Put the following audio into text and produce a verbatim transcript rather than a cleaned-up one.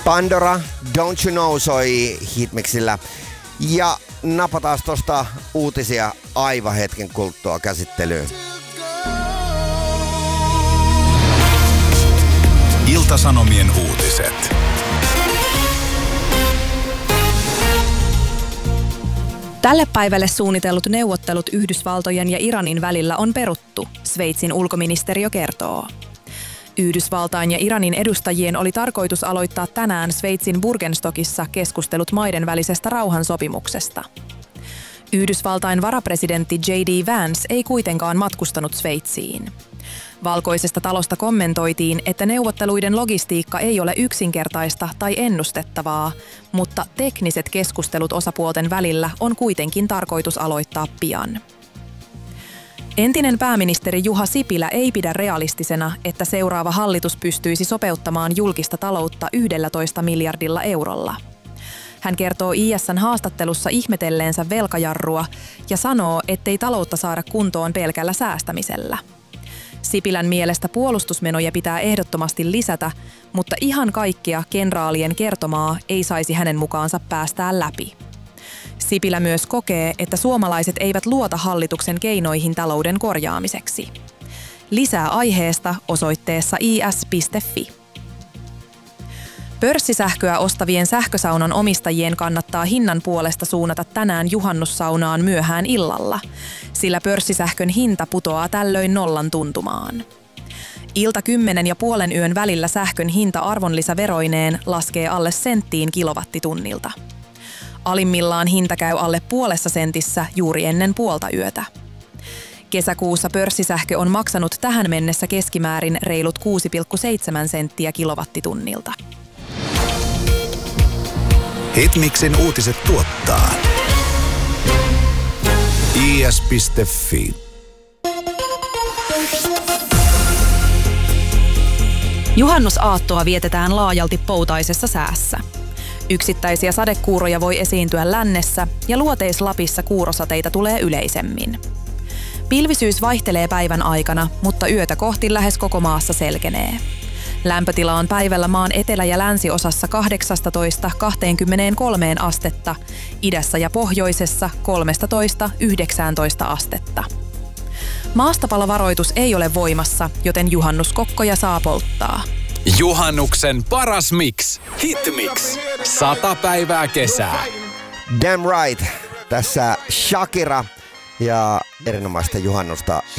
Pandora, Don't You Know soi Hitmixillä. Ja napataan tosta uutisia aivan hetken kuluttua käsittelyyn. Ilta-Sanomien uutiset. Tälle päivälle suunnitellut neuvottelut Yhdysvaltojen ja Iranin välillä on peruttu, Sveitsin ulkoministeriö kertoo. Yhdysvaltain ja Iranin edustajien oli tarkoitus aloittaa tänään Sveitsin Burgenstockissa keskustelut maiden välisestä rauhansopimuksesta. Yhdysvaltain varapresidentti J D Vance ei kuitenkaan matkustanut Sveitsiin. Valkoisesta talosta kommentoitiin, että neuvotteluiden logistiikka ei ole yksinkertaista tai ennustettavaa, mutta tekniset keskustelut osapuolten välillä on kuitenkin tarkoitus aloittaa pian. Entinen pääministeri Juha Sipilä ei pidä realistisena, että seuraava hallitus pystyisi sopeuttamaan julkista taloutta yksitoista miljardilla eurolla. Hän kertoo I S:n haastattelussa ihmetelleensä velkajarrua ja sanoo, ettei taloutta saada kuntoon pelkällä säästämisellä. Sipilän mielestä puolustusmenoja pitää ehdottomasti lisätä, mutta ihan kaikkea kenraalien kertomaa ei saisi hänen mukaansa päästää läpi. Sipilä myös kokee, että suomalaiset eivät luota hallituksen keinoihin talouden korjaamiseksi. Lisää aiheesta osoitteessa i s piste f i. Pörssisähköä ostavien sähkösaunan omistajien kannattaa hinnan puolesta suunnata tänään juhannussaunaan myöhään illalla, sillä pörssisähkön hinta putoaa tällöin nollan tuntumaan. Ilta kymmenen ja puolen yön välillä sähkön hinta arvonlisäveroineen laskee alle senttiin kilowattitunnilta. Alimmillaan hinta käy alle puolessa sentissä juuri ennen puolta yötä. Kesäkuussa pörssisähkö on maksanut tähän mennessä keskimäärin reilut kuusi pilkku seitsemän senttiä kilowattitunnilta. Hitmixin uutiset tuottaa i s piste f i. Juhannusaattoa vietetään laajalti poutaisessa säässä. Yksittäisiä sadekuuroja voi esiintyä lännessä ja Luoteis-Lapissa kuurosateita tulee yleisemmin. Pilvisyys vaihtelee päivän aikana, mutta yötä kohti lähes koko maassa selkenee. Lämpötila on päivällä maan etelä- ja länsiosassa kahdeksastatoista kaksikymmentäkolme astetta, idässä ja pohjoisessa kolmetoista yhdeksäntoista astetta. Maastopalovaroitus ei ole voimassa, joten juhannuskokkoja saa polttaa. Juhannuksen paras mix. Hitmix. Sata päivää kesää. Damn right. Tässä Shakira ja erinomaista juhannusta